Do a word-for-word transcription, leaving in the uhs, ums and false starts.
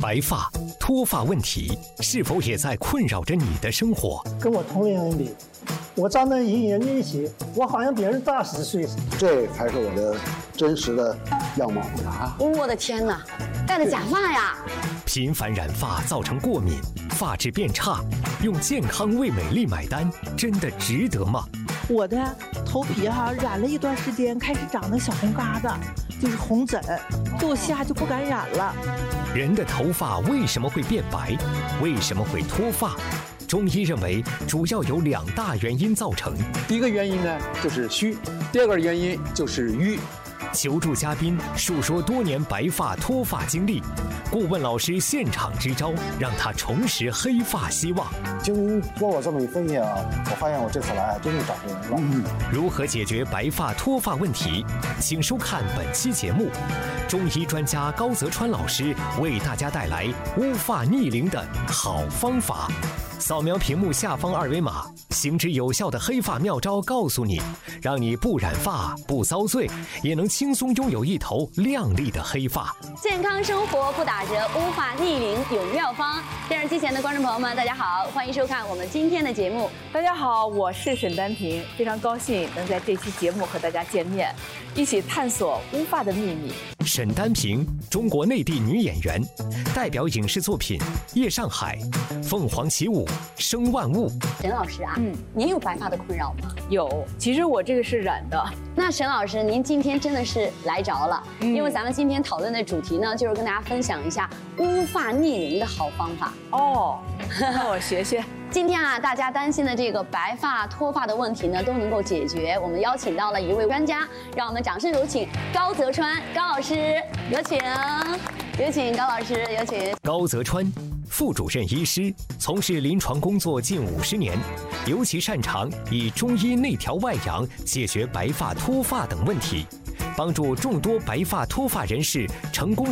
白发、脱发问题是否也在困扰着你的生活？ 跟我同龄人比，我站在一人一起，我好像别人大十岁。 这才是我的真实的样貌啊！ 我的天哪，戴的假发呀！ 频繁染发造成过敏，发质变差，用健康为美丽买单，真的值得吗？ 我的头皮哈、啊、染了一段时间，开始长那小红疙瘩，就是红疹，坐下就不敢染了。 人的头发为什么会变白？为什么会脱发？中医认为，主要有两大原因造成。 第一个原因呢就是虚，第二个原因就是瘀。 求助嘉宾述说多年白发脱发经历，顾问老师现场支招，让他重拾黑发希望。 经过我这么一分析啊，我发现我这次来真是找对人了。嗯， 如何解决白发脱发问题？请收看本期节目，中医专家高泽川老师为大家带来乌发逆龄的好方法。扫描屏幕下方二维码，行之有效的黑发妙招告诉你，让你不染发、不遭罪，也能轻松拥有一头亮丽的黑发。 健康生活不打折，乌发逆龄有妙方。电视机前的观众朋友们，大家好，欢迎收看我们今天的节目。 大家好，我是沈丹萍，非常高兴能在这期节目和大家见面，一起探索乌发的秘密。 沈丹萍，中国内地女演员，代表影视作品《夜上海》《凤凰起舞》《生万物》。 沈老师啊，嗯，您有白发的困扰吗？ 有，其实我这个是染的。 那沈老师，您今天真的是来着了，嗯、因为咱们今天讨论的主题呢，就是跟大家分享一下乌发逆龄的好方法。 哦，那我学学。 今天啊，大家担心的这个白发脱发的问题呢，都能够解决。我们邀请到了一位专家，让我们掌声有请高泽川高老师，有请，有请高老师，有请高泽川。副主任医师，从事临床工作近五十年，尤其擅长以中医内调外养解决白发脱发等问题，帮助众多白发脱发人士成功